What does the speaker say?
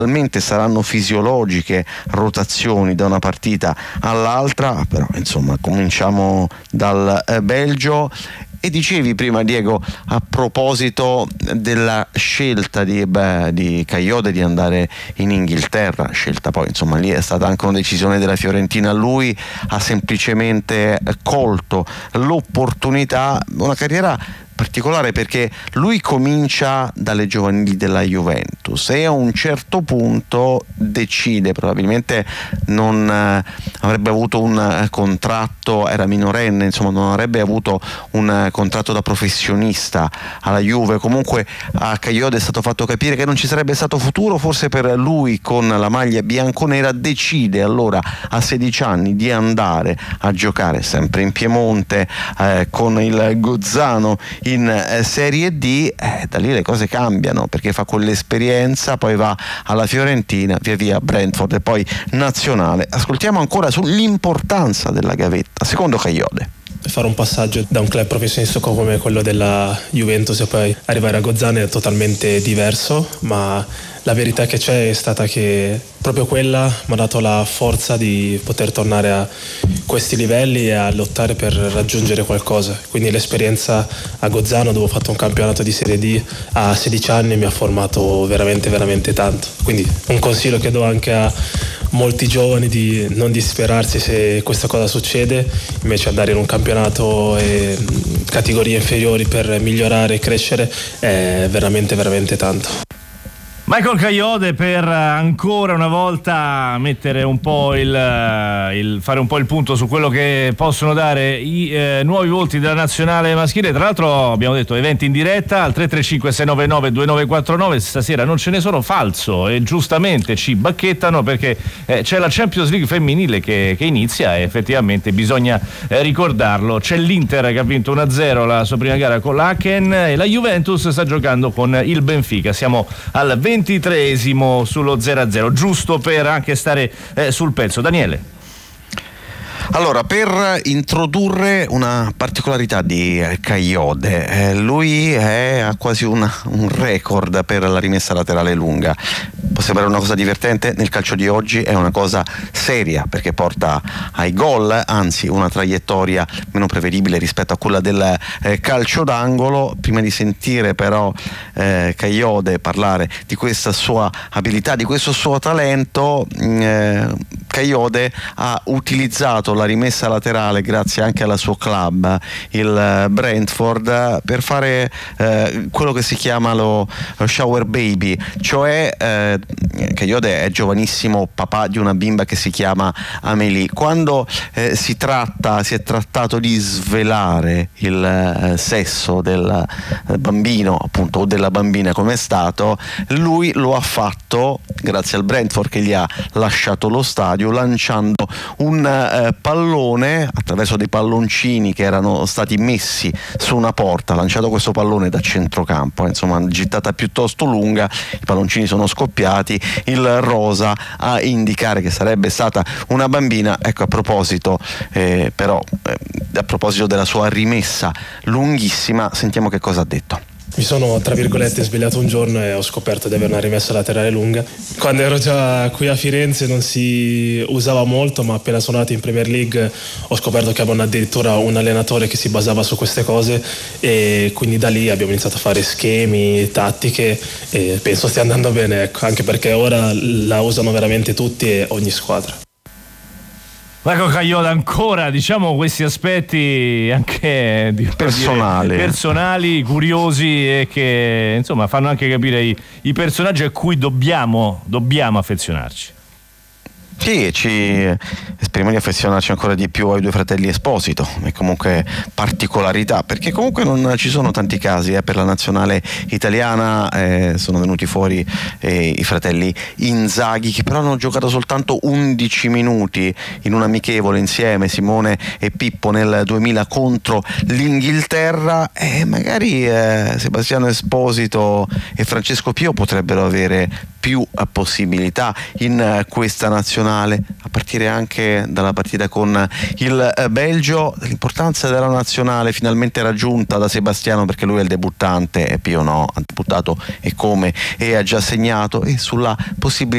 saranno fisiologiche rotazioni da una partita all'altra, però insomma cominciamo dal Belgio. E dicevi prima, Diego, a proposito della scelta di Kayode di andare in Inghilterra, scelta poi insomma lì è stata anche una decisione della Fiorentina, lui ha semplicemente colto l'opportunità, una carriera particolare perché lui comincia dalle giovanili della Juventus e a un certo punto decide, probabilmente non avrebbe avuto un contratto, era minorenne, insomma non avrebbe avuto un contratto da professionista alla Juve. Comunque a Kayode è stato fatto capire che non ci sarebbe stato futuro forse per lui con la maglia bianconera, decide allora a 16 anni di andare a giocare sempre in Piemonte con il Gozzano in Serie D. Da lì le cose cambiano perché fa quell'esperienza, poi va alla Fiorentina, via via Brentford e poi Nazionale. Ascoltiamo ancora sull'importanza della gavetta secondo Kayode. Fare un passaggio da un club professionistico come quello della Juventus e poi arrivare a Gozzano è totalmente diverso, ma la verità che c'è è stata che proprio quella mi ha dato la forza di poter tornare a questi livelli e a lottare per raggiungere qualcosa. Quindi l'esperienza a Gozzano, dove ho fatto un campionato di Serie D a 16 anni, mi ha formato veramente veramente tanto. Quindi un consiglio che do anche a molti giovani di non disperarsi se questa cosa succede, invece andare in un campionato e categorie inferiori per migliorare e crescere è veramente veramente tanto. Michael Kayode per ancora una volta mettere un po' fare un po' il punto su quello che possono dare i nuovi volti della nazionale maschile. Tra l'altro abbiamo detto eventi in diretta al 335-699-2949, stasera non ce ne sono, falso, e giustamente ci bacchettano perché c'è la Champions League femminile che inizia e effettivamente bisogna ricordarlo. C'è l'Inter che ha vinto 1-0 la sua prima gara con l'Aken e la Juventus sta giocando con il Benfica. Siamo al 23esimo sullo 0-0, giusto per anche stare sul pezzo. Daniele. Allora, per introdurre una particolarità di Kayode, lui ha quasi un record per la rimessa laterale lunga. Può sembrare una cosa divertente, nel calcio di oggi è una cosa seria perché porta ai gol, anzi una traiettoria meno prevedibile rispetto a quella del calcio d'angolo. Prima di sentire però Kayode parlare di questa sua abilità, di questo suo talento, Kayode ha utilizzato la rimessa laterale grazie anche al suo club, il Brentford, per fare quello che si chiama lo shower baby, cioè Kayode è giovanissimo papà di una bimba che si chiama Amélie. Quando si è trattato di svelare il sesso del bambino, appunto, o della bambina come è stato, lui lo ha fatto grazie al Brentford che gli ha lasciato lo stadio, lanciando un pallone attraverso dei palloncini che erano stati messi su una porta. Ha lanciato questo pallone da centrocampo, insomma una gittata piuttosto lunga, i palloncini sono scoppiati, il rosa a indicare che sarebbe stata una bambina. Ecco, a proposito a proposito della sua rimessa lunghissima, sentiamo che cosa ha detto. Mi sono, tra virgolette, svegliato un giorno e ho scoperto di avere una rimessa laterale lunga. Quando ero già qui a Firenze non si usava molto, ma appena sono andato in Premier League ho scoperto che avevano addirittura un allenatore che si basava su queste cose e quindi da lì abbiamo iniziato a fare schemi, tattiche e penso stia andando bene, ecco, anche perché ora la usano veramente tutti e ogni squadra. Marco Kayode, ancora diciamo questi aspetti anche personali, curiosi e che insomma fanno anche capire i personaggi a cui dobbiamo affezionarci. Sì, ci esprimiamo di affezionarci ancora di più ai due fratelli Esposito, e comunque particolarità, perché comunque non ci sono tanti casi per la nazionale italiana. Sono venuti fuori i fratelli Inzaghi, che però hanno giocato soltanto 11 minuti in un amichevole insieme, Simone e Pippo, nel 2000 contro l'Inghilterra, e magari Sebastiano Esposito e Francesco Pio potrebbero avere più possibilità in questa nazionale, a partire anche dalla partita con il Belgio. L'importanza della nazionale finalmente raggiunta da Sebastiano, perché lui è il debuttante e Pio no, ha debuttato e come, e ha già segnato, e sulla possibilità